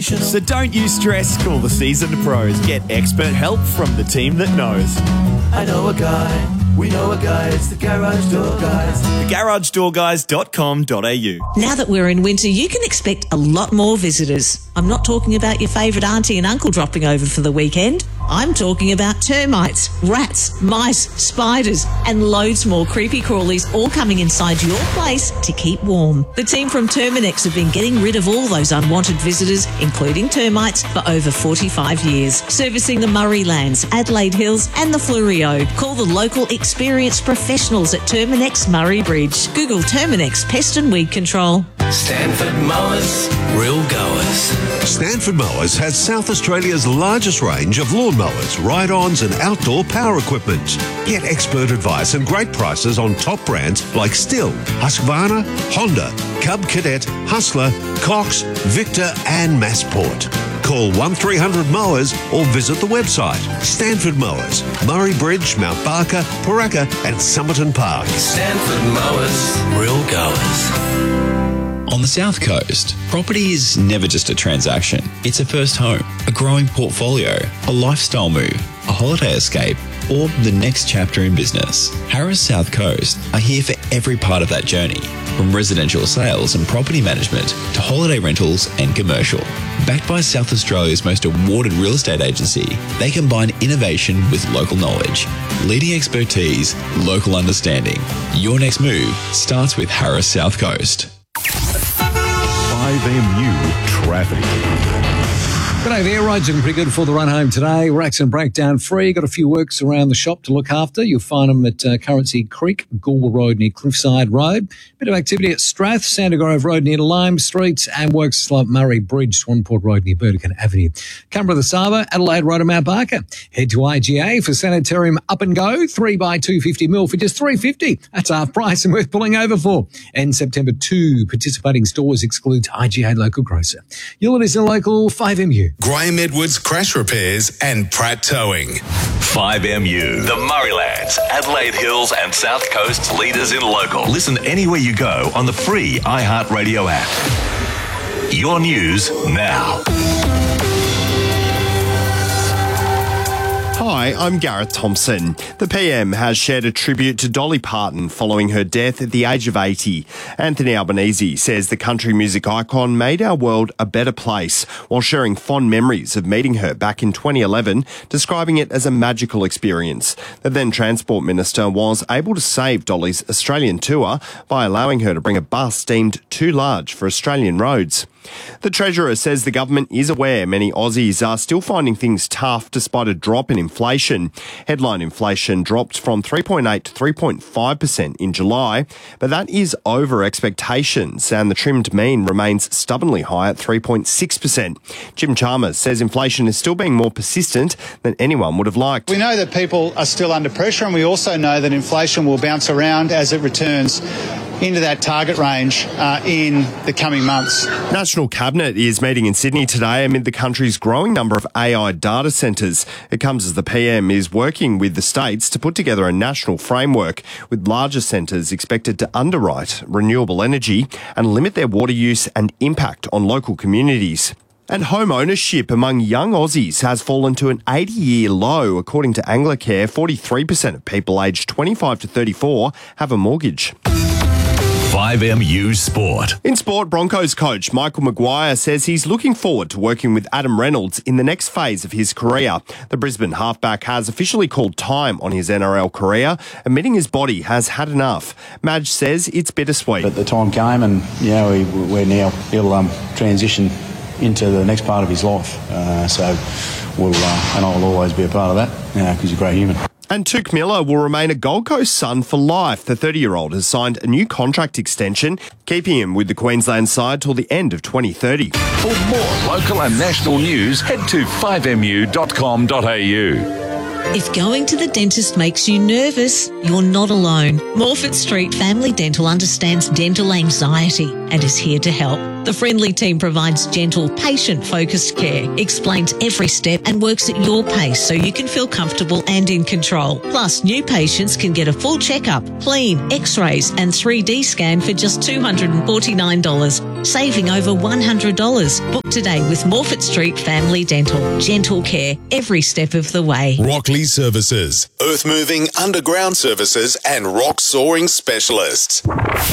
So don't you stress, call the seasoned pros. Get expert help from the team that knows. I know a guy. We know a guy, it's the Garage Door Guys. TheGarageDoorGuys.com.au. Now that we're in winter, you can expect a lot more visitors. I'm not talking about your favourite auntie and uncle dropping over for the weekend. I'm talking about termites, rats, mice, spiders, and loads more creepy crawlies all coming inside your place to keep warm. The team from Terminex have been getting rid of all those unwanted visitors, including termites, for over 45 years. Servicing the Murray Lands, Adelaide Hills and the Fleurieu. Call the local experienced professionals at Terminex Murray Bridge. Google Terminex Pest and Weed Control. Stanford Mowers, real goers. Stanford Mowers has South Australia's largest range of lawn mowers, ride-ons and outdoor power equipment. Get expert advice and great prices on top brands like Stihl, Husqvarna, Honda, Cub Cadet, Hustler, Cox, Victor and Massport. Call 1300 Mowers or visit the website. Stanford Mowers, Murray Bridge, Mount Barker, Paraka and Somerton Park. Stanford Mowers, real goers. On the South Coast, property is never just a transaction. It's a first home, a growing portfolio, a lifestyle move, a holiday escape, or the next chapter in business. Harris South Coast are here for every part of that journey, from residential sales and property management to holiday rentals and commercial. Backed by South Australia's most awarded real estate agency, they combine innovation with local knowledge, leading expertise, local understanding. Your next move starts with Harris South Coast. 5MU Traffic. G'day there, roads looking pretty good for the run home today. Racks and breakdown free. Got a few works around the shop to look after. You'll find them at Currency Creek, Goulburn Road near Cliffside Road. Bit of activity at Strath, Santa Grove Road near Lime Street, and works like Murray Bridge, Swanport Road near Burdekin Avenue. Canberra the Saba, Adelaide Road and Mount Barker. Head to IGA for Sanitarium Up and Go, 3x250 for just $3.50. That's half price and worth pulling over for. And September 2, participating stores excludes IGA local grocer. You'll listen to local 5MU. Graham Edwards Crash Repairs and Pratt Towing. 5MU, the Murraylands, Adelaide Hills and South Coast's leaders in local. Listen anywhere you go on the free iHeartRadio app. Your news now. Hi, I'm Gareth Thompson. The PM has shared a tribute to Dolly Parton following her death at the age of 80. Anthony Albanese says the country music icon made our world a better place while sharing fond memories of meeting her back in 2011, describing it as a magical experience. The then Transport Minister was able to save Dolly's Australian tour by allowing her to bring a bus deemed too large for Australian roads. The Treasurer says the government is aware many Aussies are still finding things tough despite a drop in inflation. Headline inflation dropped from 3.8 to 3.5% in July, but that is over expectations and the trimmed mean remains stubbornly high at 3.6%. Jim Chalmers says inflation is still being more persistent than anyone would have liked. We know that people are still under pressure, and we also know that inflation will bounce around as it returns into that target range in the coming months. National Cabinet is meeting in Sydney today amid the country's growing number of AI data centres. It comes as the PM is working with the states to put together a national framework, with larger centres expected to underwrite renewable energy and limit their water use and impact on local communities. And home ownership among young Aussies has fallen to an 80-year low. According to Anglicare, 43% of people aged 25 to 34 have a mortgage. 5MU Sport. In sport, Broncos coach Michael Maguire says he's looking forward to working with Adam Reynolds in the next phase of his career. The Brisbane halfback has officially called time on his NRL career, admitting his body has had enough. Madge says it's bittersweet. But the time came and, we're now, he'll transition into the next part of his life. So we'll, and I'll always be a part of that, because he's a great human. And Touk Miller will remain a Gold Coast Sun for life. The 30-year-old has signed a new contract extension, keeping him with the Queensland side till the end of 2030. For more local and national news, head to 5mu.com.au. If going to the dentist makes you nervous, you're not alone. Morford Street Family Dental understands dental anxiety and is here to help. The friendly team provides gentle, patient-focused care, explains every step and works at your pace so you can feel comfortable and in control. Plus, new patients can get a full checkup, clean, x-rays and 3D scan for just $249, saving over $100. Book today with Morfett Street Family Dental. Gentle care every step of the way. Rockley Services, earth moving, underground services and rock soaring specialists.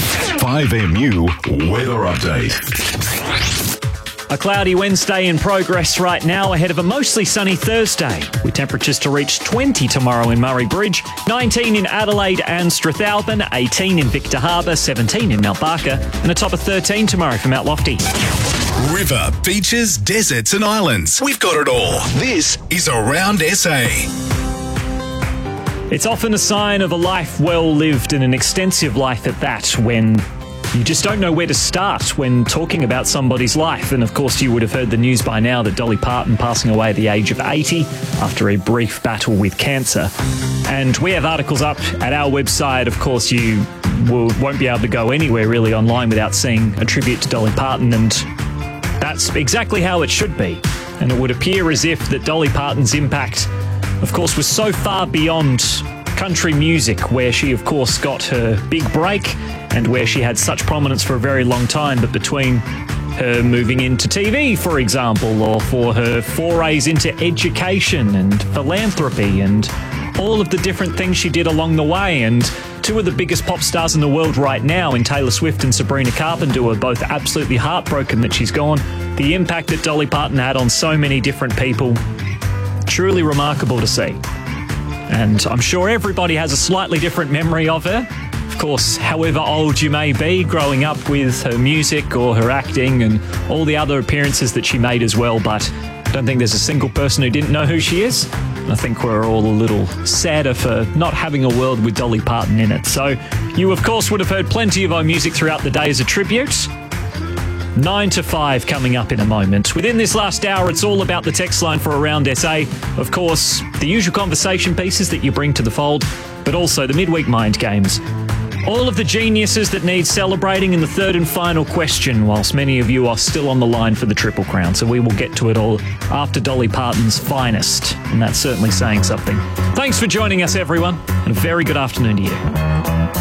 5MU Weather Update. A cloudy Wednesday in progress right now ahead of a mostly sunny Thursday, with temperatures to reach 20 tomorrow in Murray Bridge, 19 in Adelaide and Strathalbyn, 18 in Victor Harbour, 17 in Mount Barker, and a top of 13 tomorrow for Mount Lofty. River, beaches, deserts and islands. We've got it all. This is Around SA. It's often a sign of a life well lived and an extensive life at that when you just don't know where to start when talking about somebody's life. And of course, you would have heard the news by now that Dolly Parton passing away at the age of 80 after a brief battle with cancer. And we have articles up at our website. Of course, you won't be able to go anywhere really online without seeing a tribute to Dolly Parton. And that's exactly how it should be. And it would appear as if that Dolly Parton's impact, of course, was so far beyond country music, where she, of course, got her big break and where she had such prominence for a very long time. But between her moving into TV, for example, or for her forays into education and philanthropy and all of the different things she did along the way, and two of the biggest pop stars in the world right now in Taylor Swift and Sabrina Carpenter are both absolutely heartbroken that she's gone. The impact that Dolly Parton had on so many different people, truly remarkable to see. And I'm sure everybody has a slightly different memory of her. Of course, however old you may be, growing up with her music or her acting and all the other appearances that she made as well. But I don't think there's a single person who didn't know who she is. I think we're all a little sadder for not having a world with Dolly Parton in it. So you, of course, would have heard plenty of our music throughout the day as a tribute. 9 to 5 coming up in a moment. Within this last hour, it's all about the text line for Around SA. Of course, the usual conversation pieces that you bring to the fold, but also the midweek mind games. All of the geniuses that need celebrating in the third and final question, whilst many of you are still on the line for the Triple Crown. So we will get to it all after Dolly Parton's finest, and that's certainly saying something. Thanks for joining us, everyone, and a very good afternoon to you.